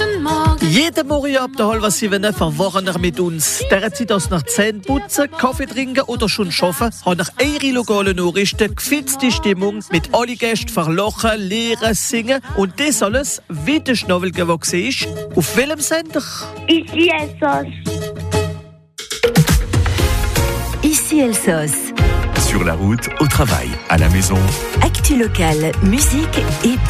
Guten Morgen. Jeden Morgen ab der 7:30 verwachen wir mit uns. Der Zeit aus nach Zähne putzen, Kaffee trinken oder schon arbeiten, haben nach eure lokalen Nachrichten gefitzte Stimmung mit allen Gästen verlochen, lehren, singen und das alles, wie der Schnabel gewachsen ist. Auf welchem Sender? Ici Elsos. Ici Elsos. Sur la route, au travail, à la maison. Actu locale, musique et